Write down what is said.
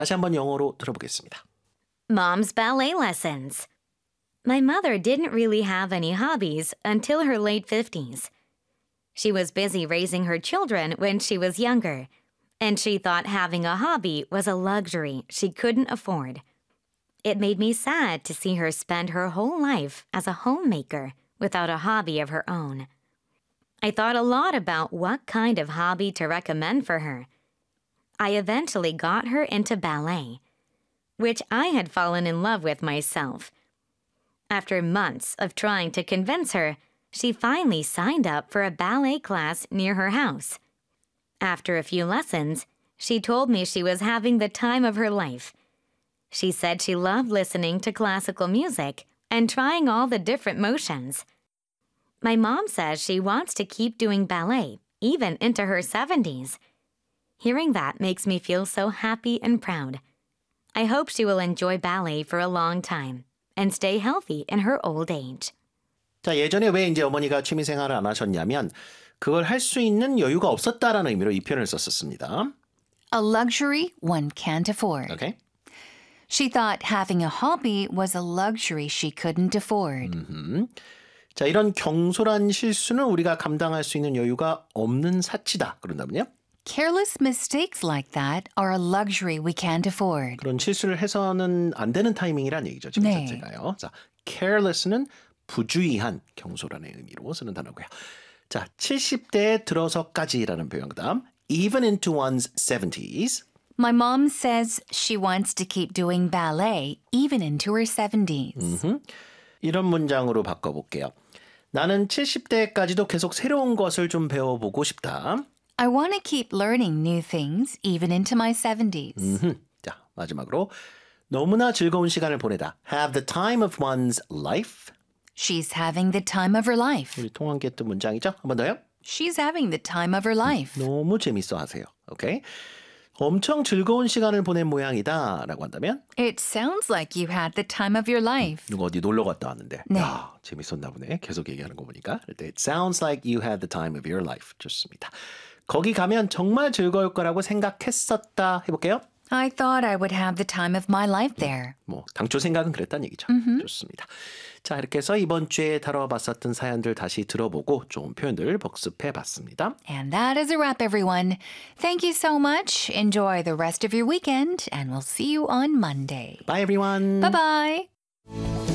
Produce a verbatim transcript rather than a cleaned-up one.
다시 한번 영어로 들어보겠습니다. Mom's ballet lessons. My mother didn't really have any hobbies until her late fifties. She was busy raising her children when she was younger, and she thought having a hobby was a luxury she couldn't afford. It made me sad to see her spend her whole life as a homemaker without a hobby of her own. I thought a lot about what kind of hobby to recommend for her. I eventually got her into ballet, which I had fallen in love with myself. After months of trying to convince her, she finally signed up for a ballet class near her house. After a few lessons, she told me she was having the time of her life. She said she loved listening to classical music and trying all the different motions. My mom says she wants to keep doing ballet, even into her seventies. Hearing that makes me feel so happy and proud. I hope she will enjoy ballet for a long time and stay healthy in her old age. 자, 예전에 왜 이제 어머니가 취미생활을 안 하셨냐면 그걸 할 수 있는 여유가 없었다라는 의미로 이 표현을 썼었습니다. A luxury one can't afford. Okay. She thought having a hobby was a luxury she couldn't afford. 음흠. 자, 이런 경솔한 실수는 우리가 감당할 수 있는 여유가 없는 사치다. 그런다면요? Careless mistakes like that are a luxury we can't afford. 그런 실수를 해서는 안 되는 타이밍이란 얘기죠. 지금 네. 자체가요. 자, careless는 부주의한, 경솔한의 의미로 쓰는 단어고요. 자, 칠십 대에 들어서까지라는 표현 그다음 even into one's seventies. My mom says she wants to keep doing ballet even into her seventies. 음흠. 이런 문장으로 바꿔볼게요. 나는 칠십 대까지도 계속 새로운 것을 좀 배워보고 싶다. I want to keep learning new things even into my seventies. 음흠. 자, 마지막으로 너무나 즐거운 시간을 보내다. Have the time of one's life. She's having the time of her life. 우리 통한기 했던 문장이죠. 한 번 더요. She's having the time of her life. 너무 재밌어 하세요. 오케이. 엄청 즐거운 시간을 보낸 모양이다 라고 한다면 It sounds like you had the time of your life. 누가 어디 놀러 갔다 왔는데 네. 야, 재밌었나 보네. 계속 얘기하는 거 보니까. It sounds like you had the time of your life. 좋습니다. 거기 가면 정말 즐거울 거라고 생각했었다 해볼게요. I thought I would have the time of my life there. 뭐 당초 생각은 그랬다는 얘기죠. 좋습니다. 자, 이렇게 해서 이번 주에 다뤄봤었던 사연들 다시 들어보고 좋은 표현들 복습해봤습니다. And that is a wrap, everyone. Thank you so much. Enjoy the rest of your weekend, and we'll see you on Monday. Bye everyone. Bye-bye.